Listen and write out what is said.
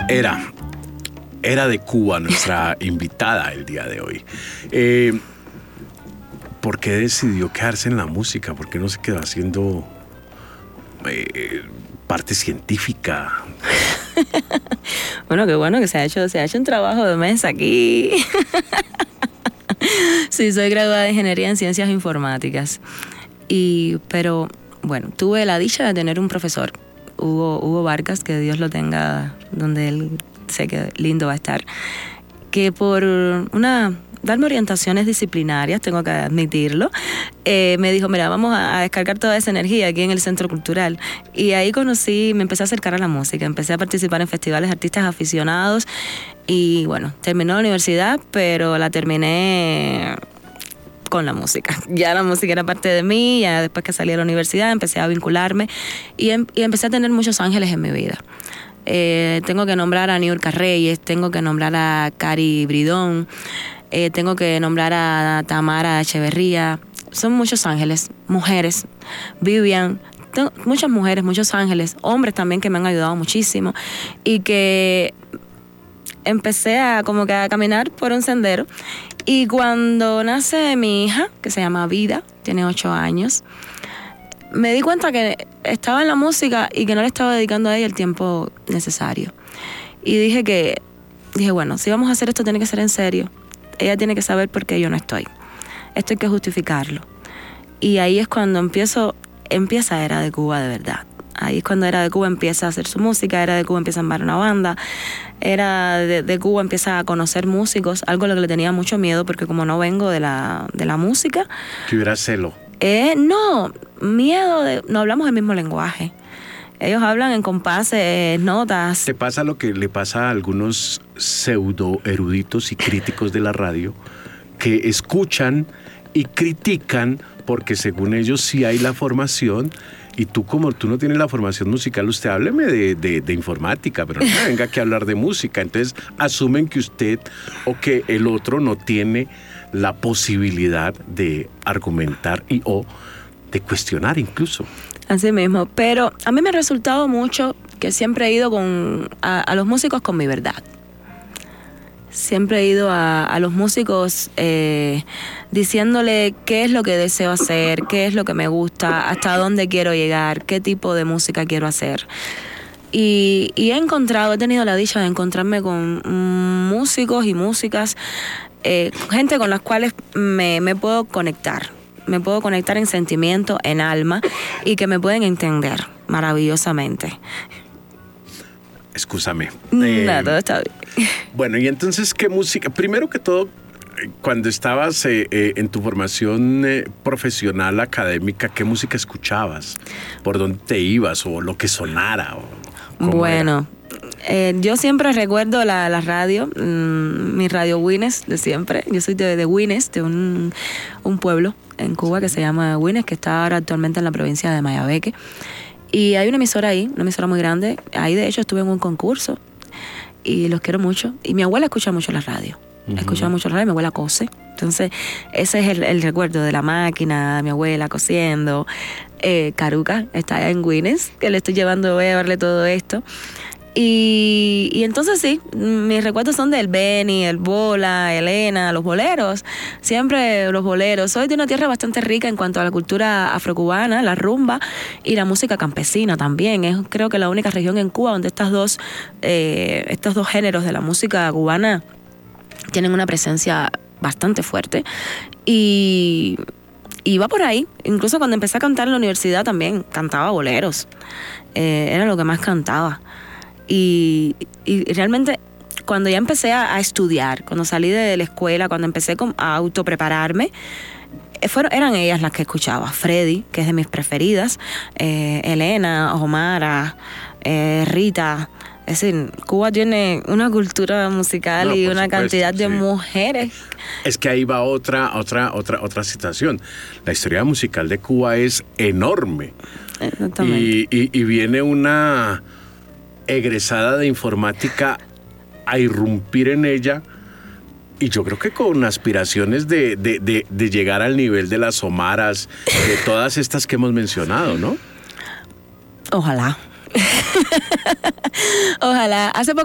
Era de Cuba nuestra invitada el día de hoy. ¿Por qué decidió quedarse en la música? ¿Por qué no se quedó haciendo parte científica? Bueno, qué bueno que se ha hecho un trabajo de mesa aquí. Sí, soy graduada de Ingeniería en Ciencias Informáticas. Pero, bueno, tuve la dicha de tener un profesor, Hugo Vargas, que Dios lo tenga donde él sé que lindo va a estar, que por darme orientaciones disciplinarias, tengo que admitirlo, me dijo, mira, vamos a descargar toda esa energía aquí en el Centro Cultural. Y ahí me empecé a acercar a la música, empecé a participar en festivales de artistas aficionados y bueno, terminé la universidad, pero la terminé con la música. Ya la música era parte de mí, ya después que salí de la universidad empecé a vincularme y empecé a tener muchos ángeles en mi vida. Tengo que nombrar a Niurka Reyes, tengo que nombrar a Cari Bridón, tengo que nombrar a Tamara Echeverría. Son muchos ángeles, mujeres, Vivian, muchas mujeres, muchos ángeles, hombres también que me han ayudado muchísimo y que empecé a caminar por un sendero. Y cuando nace mi hija, que se llama Vida, tiene 8 años, me di cuenta que estaba en la música y que no le estaba dedicando a ella el tiempo necesario. Y dije, bueno, si vamos a hacer esto tiene que ser en serio. Ella tiene que saber por qué yo no estoy. Esto hay que justificarlo. Y ahí es cuando empieza Era de Cuba de verdad. Ahí es cuando Era de Cuba empieza a hacer su música, Era de Cuba empieza a armar una banda, Era de Cuba empieza a conocer músicos, algo a lo que le tenía mucho miedo porque como no vengo de la música... ¿Que hubiera celo? No, miedo no hablamos el mismo lenguaje. Ellos hablan en compases, notas. ¿Te pasa lo que le pasa a algunos pseudo eruditos y críticos de la radio que escuchan y critican porque según ellos sí hay la formación y como tú no tienes la formación musical, usted hábleme de informática, pero no me venga aquí a hablar de música? Entonces asumen que usted o que el otro no tiene la posibilidad de argumentar o de cuestionar incluso. Así mismo, pero a mí me ha resultado mucho que siempre he ido a los músicos con mi verdad. Siempre he ido a los músicos diciéndole qué es lo que deseo hacer, qué es lo que me gusta, hasta dónde quiero llegar, qué tipo de música quiero hacer. Y he tenido la dicha de encontrarme con músicos y músicas, gente con las cuales me puedo conectar. Me puedo conectar en sentimiento, en alma, y que me pueden entender maravillosamente. Excúsame. No, todo está bien. Bueno, y entonces, ¿qué música? Primero que todo, cuando estabas en tu formación profesional, académica, ¿qué música escuchabas? ¿Por dónde te ibas? ¿O lo que sonara? Bueno, yo siempre recuerdo la radio, mi radio Wines de siempre. Yo soy de Wines, de un pueblo en Cuba que se llama Wines, que está ahora actualmente en la provincia de Mayabeque. Y hay una emisora ahí, una emisora muy grande. Ahí de hecho estuve en un concurso y los quiero mucho. Y mi abuela escucha mucho la radio. Escuchaba mucho la radio, mi abuela cose. Entonces ese es el recuerdo de la máquina, de mi abuela cosiendo. Caruca está allá en Wines, que le estoy llevando, voy a llevarle todo esto. Y entonces sí, mis recuerdos son del Beni, el Bola, Elena, los boleros. Siempre los boleros. Soy de una tierra bastante rica en cuanto a la cultura afrocubana, la rumba y la música campesina también. Es creo que la única región en Cuba donde estos dos géneros de la música cubana tienen una presencia bastante fuerte. Y va por ahí. Incluso cuando empecé a cantar en la universidad también cantaba boleros. Era lo que más cantaba. Y realmente cuando ya empecé a estudiar, cuando salí de la escuela, cuando empecé a autoprepararme, eran ellas las que escuchaba. Freddy, que es de mis preferidas, Elena, Omara, Rita. Es decir, Cuba tiene una cultura musical y una supuesto, cantidad de mujeres. Es que ahí va otra situación. La historia musical de Cuba es enorme. Exactamente. Y viene una egresada de informática a irrumpir en ella, y yo creo que con aspiraciones de llegar al nivel de las Omaras, de todas estas que hemos mencionado, ¿no? Ojalá. Ojalá. Hace poco